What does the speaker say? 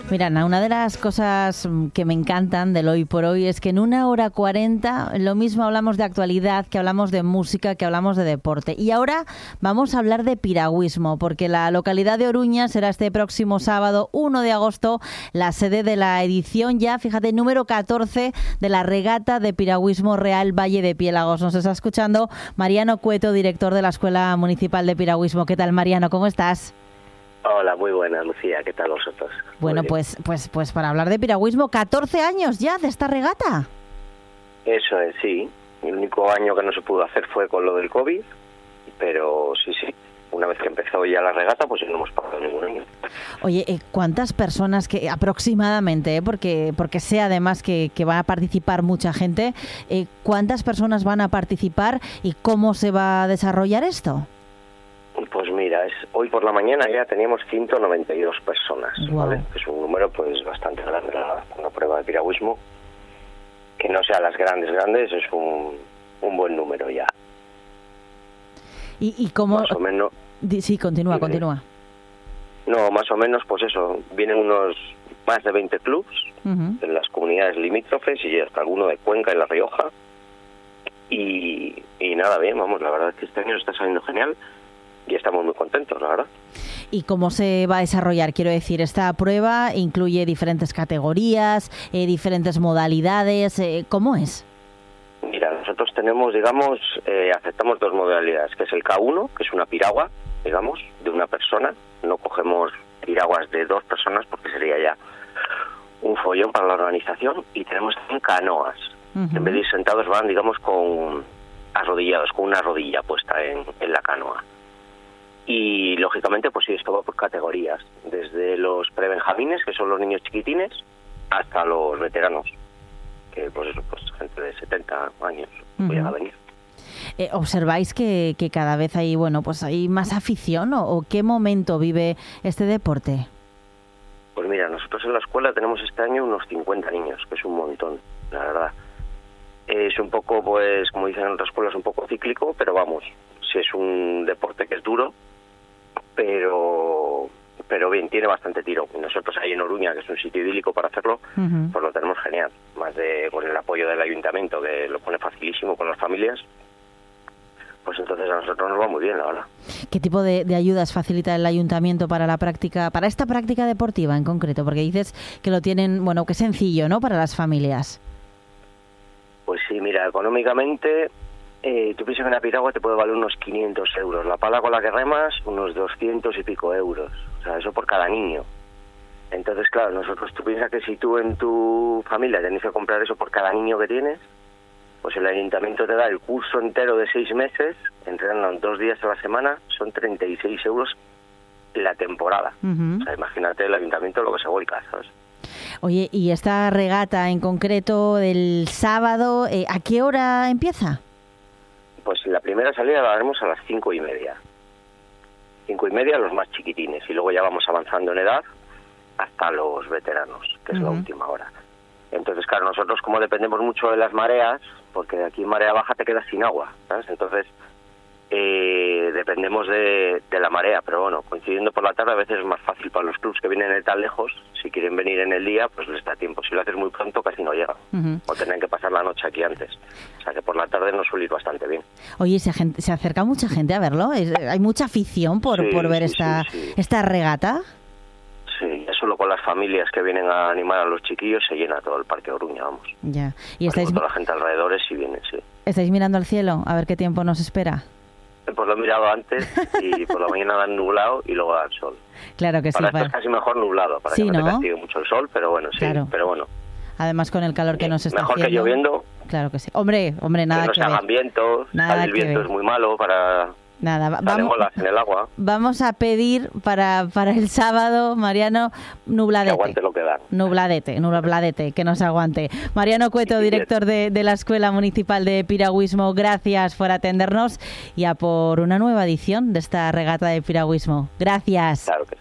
Mira, Ana, una de las cosas que me encantan del Hoy por Hoy es que en 1 hora 40 lo mismo hablamos de actualidad, que hablamos de música, que hablamos de deporte. Y ahora vamos a hablar de piragüismo, porque la localidad de Oruña será este próximo sábado, 1 de agosto, la sede de la edición ya, fíjate, número 14 de la regata de piragüismo Real Valle de Piélagos. Nos está escuchando Mariano Cueto, director de la Escuela Municipal de Piragüismo. ¿Qué tal, Mariano? ¿Cómo estás? Hola, muy buenas, Lucía. ¿Qué tal vosotros? Bueno, pues para hablar de piragüismo, 14 años ya de esta regata. Eso es, sí. El único año que no se pudo hacer fue con lo del COVID, pero sí. Una vez que empezó ya la regata, pues no hemos parado ningún año. Oye, ¿cuántas personas que aproximadamente, porque sé además que va a participar mucha gente, cuántas personas van a participar y cómo se va a desarrollar esto? Pues mira, hoy por la mañana ya teníamos 192 personas, wow. ¿vale? Es un número pues bastante grande para una prueba de piragüismo. Que no sea las grandes, es un buen número ya. ¿Y cómo? Más o menos. Sí, continúa. No, más o menos, pues eso, vienen unos más de 20 clubs en las comunidades limítrofes y hasta alguno de Cuenca y La Rioja. Y nada, bien, vamos, la verdad es que este año está saliendo genial. Y estamos muy contentos, la verdad. ¿Y cómo se va a desarrollar? Quiero decir, esta prueba incluye diferentes categorías, diferentes modalidades. ¿Cómo es? Mira, nosotros tenemos, digamos, aceptamos dos modalidades, que es el K1, que es una piragua, digamos, de una persona. No cogemos piraguas de dos personas porque sería ya un follón para la organización. Y tenemos también canoas. En vez de ir sentados van, digamos, arrodillados, con una rodilla puesta en la canoa. Y, lógicamente, pues sí, esto va por categorías, desde los prebenjamines, que son los niños chiquitines, hasta los veteranos, que pues eso, pues gente de 70 años pueden venir. ¿Observáis que cada vez hay, pues hay más afición o qué momento vive este deporte? Pues mira, nosotros en la escuela tenemos este año unos 50 niños, que es un montón, la verdad. Es un poco, pues, como dicen en otras escuelas, un poco cíclico, pero vamos, si es un deporte que es duro, pero bien, tiene bastante tiro. Y nosotros ahí en Oruña, que es un sitio idílico para hacerlo, pues lo tenemos genial. Más con el apoyo del ayuntamiento, que lo pone facilísimo con las familias, pues entonces a nosotros nos va muy bien, la verdad. ¿Qué tipo de ayudas facilita el ayuntamiento para esta práctica deportiva en concreto? Porque dices que lo tienen, que es sencillo, ¿no?, para las familias. Pues sí, mira, económicamente, tú piensas que una piragua te puede valer unos 500 euros. La pala con la que remas, unos 200 y pico euros. O sea, eso por cada niño. Entonces, claro, tú piensas que si tú en tu familia tenés que comprar eso por cada niño que tienes, pues el ayuntamiento te da el curso entero de 6 meses, entrenan 2 días a la semana, son 36 euros la temporada. O sea, imagínate el ayuntamiento lo que se vuelca, ¿sabes? Oye, ¿y esta regata en concreto del sábado, a qué hora empieza? Pues la primera salida la haremos a las 5:30. 5:30 los más chiquitines, y luego ya vamos avanzando en edad hasta los veteranos, que es la última hora. Entonces, claro, nosotros como dependemos mucho de las mareas, porque de aquí en marea baja te quedas sin agua, ¿sabes? Entonces, dependemos de la marea, pero bueno, coincidiendo por la tarde a veces es más fácil para los clubs que vienen de tan lejos. Si quieren venir en el día, pues les da tiempo. Si lo haces muy pronto, casi no llegan. O tienen que pasar la noche aquí antes. O sea que por la tarde nos suele ir bastante bien. Oye, ¿se acerca mucha gente a verlo? ¿Hay mucha afición por ver esta regata? Sí, solo con las familias que vienen a animar a los chiquillos se llena todo el Parque Oruña, vamos. Ya. ¿Y toda la gente alrededor sí viene, sí. ¿Estáis mirando al cielo a ver qué tiempo nos espera? Pues lo he mirado antes y por la mañana dan nublado y luego dan sol. Claro que sí. Esto es casi mejor nublado, para que no te castigue mucho el sol, pero bueno, sí, claro. Pero bueno. Además con el calor que nos está mejor haciendo. Mejor que lloviendo. Claro que sí. Hombre, nada que ver. Que no se hagan vientos, el viento es muy malo para... Nada, olas en el agua. Vamos a pedir para el sábado, Mariano, nubladete. Que aguante lo que da. Nubladete, que nos aguante. Mariano Cueto, director de la Escuela Municipal de Piragüismo, gracias por atendernos y a por una nueva edición de esta regata de piragüismo. Gracias. Claro que sí.